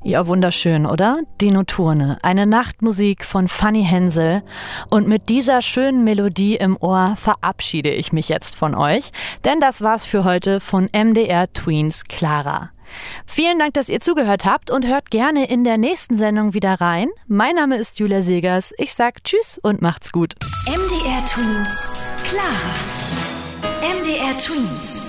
Ja, wunderschön, oder? Die Nocturne, eine Nachtmusik von Fanny Hensel. Und mit dieser schönen Melodie im Ohr verabschiede ich mich jetzt von euch. Denn das war's für heute von MDR Tweens Clara. Vielen Dank, dass ihr zugehört habt und hört gerne in der nächsten Sendung wieder rein. Mein Name ist Julia Segers. Ich sag Tschüss und macht's gut. MDR Tweens Clara. MDR Tweens.